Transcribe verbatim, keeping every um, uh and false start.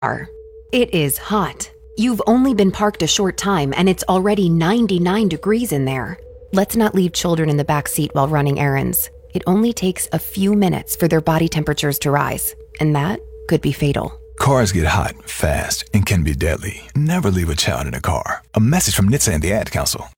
car. It is hot. You've only been parked a short time and it's already ninety-nine degrees in there. Let's not leave children in the back seat while running errands. It only takes a few minutes for their body temperatures to rise, and that could be fatal. Cars get hot, fast, and can be deadly. Never leave a child in a car. A message from N H T S A and the Ad Council.